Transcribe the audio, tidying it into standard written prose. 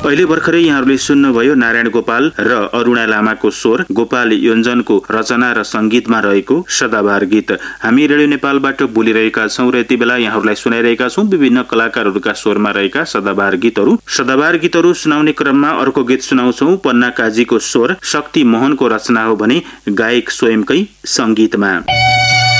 अहिले भर्खरै यहाँहरूले सुन्नुभयो नारायण गोपाल र अरुणा लामाको स्वर, गोपाल योन्जनको रचना र संगीतमा रहेको सदाबहार गीत। हामी रेडियो नेपालबाट बोलिरहेका छौं र यति बेला यहाँहरूलाई सुनाइरहेका छौं विभिन्न कलाकारहरूका स्वरमा रहेका सदाबहार गीतहरू। सदाबहार गीतहरू सुनाउने क्रममा अर्को गीत सुनाउँछौं। पन्ना काजीको स्वर, शक्ति मोहनको रचना हो भने गायक स्वयंकै संगीतमा।